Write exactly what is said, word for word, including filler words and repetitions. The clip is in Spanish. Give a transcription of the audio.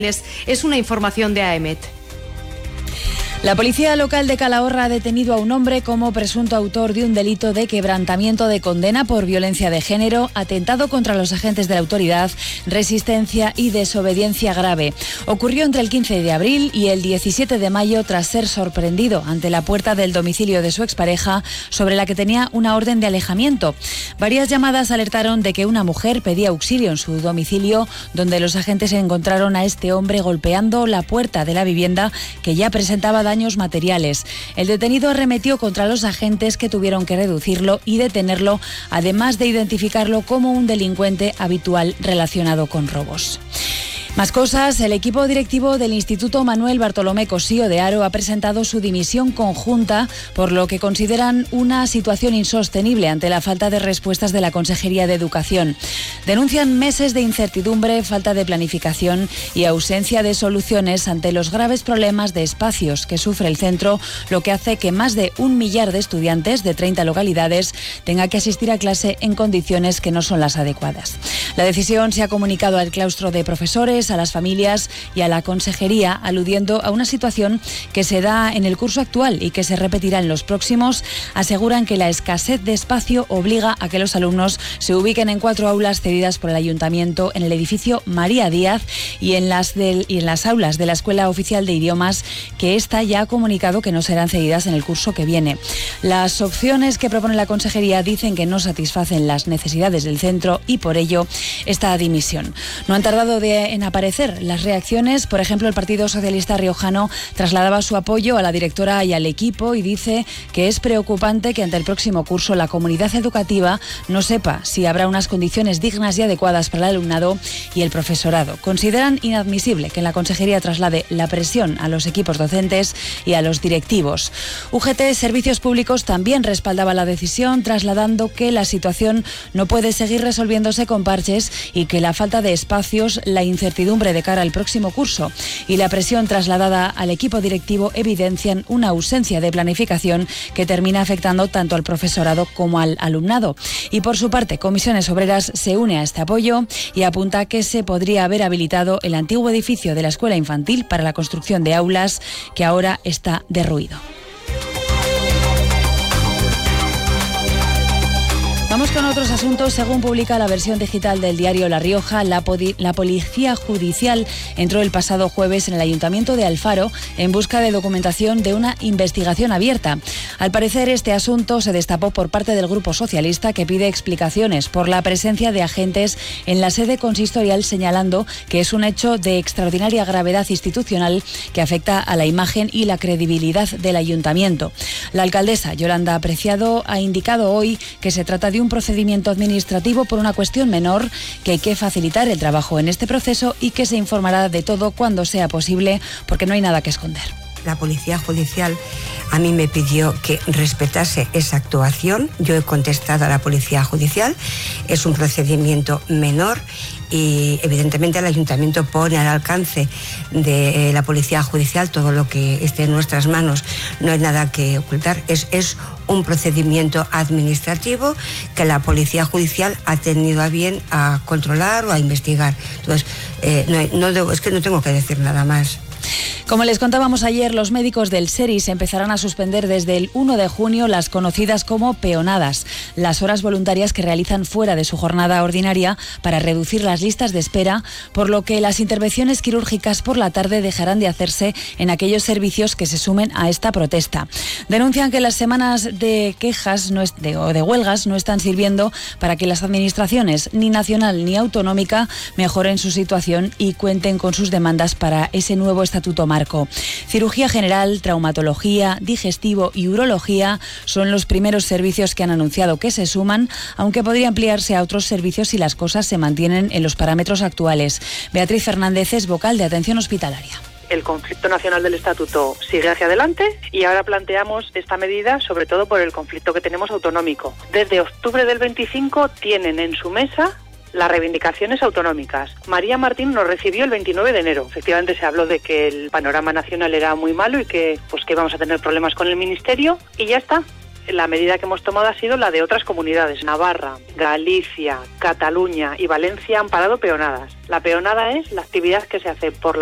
Es una información de A E M E T. La policía local de Calahorra ha detenido a un hombre como presunto autor de un delito de quebrantamiento de condena por violencia de género, atentado contra los agentes de la autoridad, resistencia y desobediencia grave. Ocurrió entre el quince de abril y el diecisiete de mayo tras ser sorprendido ante la puerta del domicilio de su expareja, sobre la que tenía una orden de alejamiento. Varias llamadas alertaron de que una mujer pedía auxilio en su domicilio, donde los agentes encontraron a este hombre golpeando la puerta de la vivienda, que ya presentaba daños materiales. El detenido arremetió contra los agentes, que tuvieron que reducirlo y detenerlo, además de identificarlo como un delincuente habitual relacionado con robos. Más cosas. El equipo directivo del Instituto Manuel Bartolomé Cosío de Haro ha presentado su dimisión conjunta, por lo que consideran una situación insostenible ante la falta de respuestas de la Consejería de Educación. Denuncian meses de incertidumbre, falta de planificación y ausencia de soluciones ante los graves problemas de espacios que sufre el centro, lo que hace que más de un millar de estudiantes de treinta localidades tenga que asistir a clase en condiciones que no son las adecuadas. La decisión se ha comunicado al claustro de profesores, a las familias y a la Consejería, aludiendo a una situación que se da en el curso actual y que se repetirá en los próximos. Aseguran que la escasez de espacio obliga a que los alumnos se ubiquen en cuatro aulas cedidas por el Ayuntamiento en el edificio María Díaz y en las, del, y en las aulas de la Escuela Oficial de Idiomas, que esta ya ha comunicado que no serán cedidas en el curso que viene. Las opciones que propone la Consejería dicen que no satisfacen las necesidades del centro y por ello esta dimisión. No han tardado de, en aparecer las reacciones. Por ejemplo, el Partido Socialista riojano trasladaba su apoyo a la directora y al equipo y dice que es preocupante que ante el próximo curso la comunidad educativa no sepa si habrá unas condiciones dignas y adecuadas para el alumnado y el profesorado. Consideran inadmisible que la Consejería traslade la presión a los equipos docentes y a los directivos. U G T Servicios Públicos también respaldaba la decisión, trasladando que la situación no puede seguir resolviéndose con parches y que la falta de espacios, la incertidumbre de cara al próximo curso y la presión trasladada al equipo directivo evidencian una ausencia de planificación que termina afectando tanto al profesorado como al alumnado. Y por su parte, Comisiones Obreras se une a este apoyo y apunta que se podría haber habilitado el antiguo edificio de la escuela infantil para la construcción de aulas, que ahora está derruido. Vamos con otros asuntos. Según publica la versión digital del diario La Rioja, la, podi- la Policía Judicial entró el pasado jueves en el Ayuntamiento de Alfaro en busca de documentación de una investigación abierta. Al parecer, este asunto se destapó por parte del Grupo Socialista, que pide explicaciones por la presencia de agentes en la sede consistorial, señalando que es un hecho de extraordinaria gravedad institucional que afecta a la imagen y la credibilidad del Ayuntamiento. La alcaldesa Yolanda Apreciado ha indicado hoy que se trata de un procedimiento administrativo por una cuestión menor, que hay que facilitar el trabajo en este proceso y que se informará de todo cuando sea posible, porque no hay nada que esconder. La Policía Judicial a mí me pidió que respetase esa actuación. Yo he contestado a la Policía Judicial. Es un procedimiento menor y evidentemente el Ayuntamiento pone al alcance de la Policía Judicial todo lo que esté en nuestras manos. No hay nada que ocultar. Es, es un procedimiento administrativo que la Policía Judicial ha tenido a bien a controlar o a investigar. Entonces, eh, no, no debo, es que no tengo que decir nada más. Como les contábamos ayer, los médicos del SERIS empezarán a suspender desde el uno de junio las conocidas como peonadas, las horas voluntarias que realizan fuera de su jornada ordinaria para reducir las listas de espera, por lo que las intervenciones quirúrgicas por la tarde dejarán de hacerse en aquellos servicios que se sumen a esta protesta. Denuncian que las semanas de quejas no es, de, o de huelgas no están sirviendo para que las administraciones, ni nacional ni autonómica, mejoren su situación y cuenten con sus demandas para ese nuevo estatuto marco. Cirugía general, traumatología, digestivo y urología son los primeros servicios que han anunciado que se suman, aunque podría ampliarse a otros servicios si las cosas se mantienen en los parámetros actuales. Beatriz Fernández es vocal de Atención Hospitalaria. El conflicto nacional del estatuto sigue hacia adelante y ahora planteamos esta medida sobre todo por el conflicto que tenemos autonómico. Desde octubre del veinticinco tienen en su mesa las reivindicaciones autonómicas. María Martín nos recibió el veintinueve de enero. Efectivamente se habló de que el panorama nacional era muy malo y que pues que íbamos a tener problemas con el Ministerio y ya está. La medida que hemos tomado ha sido la de otras comunidades. Navarra, Galicia, Cataluña y Valencia han parado peonadas. La peonada es la actividad que se hace por la